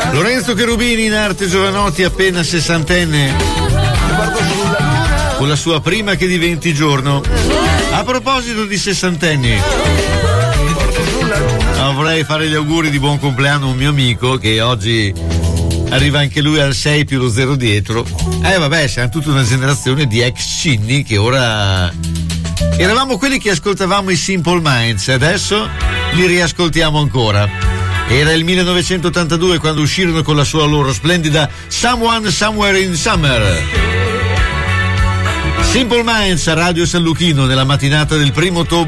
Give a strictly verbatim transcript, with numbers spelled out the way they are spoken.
Lorenzo Cherubini in arte Giovanotti, appena sessantenne, con la sua prima che diventi giorno. A proposito di sessantenni, vorrei fare gli auguri di buon compleanno a un mio amico che oggi arriva anche lui al sei più lo zero dietro. Eh vabbè, siamo tutta una generazione di ex cinni che ora eravamo quelli che ascoltavamo i Simple Minds, adesso li riascoltiamo ancora. Era il millenovecentottantadue quando uscirono con la sua loro splendida Someone Somewhere in Summer. Simple Minds a Radio San Luchino nella mattinata del primo ottobre